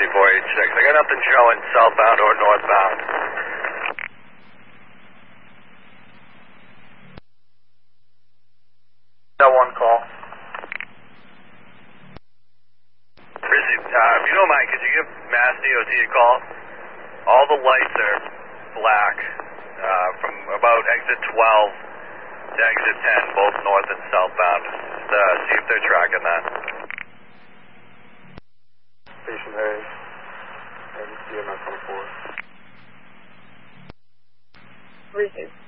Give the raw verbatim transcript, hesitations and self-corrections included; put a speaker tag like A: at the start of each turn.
A: four eight six. I got nothing showing southbound or northbound.
B: That one call.
A: Rizzy, uh, if you don't mind, could you give Mass D O T a call? All the lights are black uh, from about exit twelve to exit ten, both north and southbound. Just uh, see if they're tracking that.
B: Station A, and C M S twenty-four.
C: Rizzy.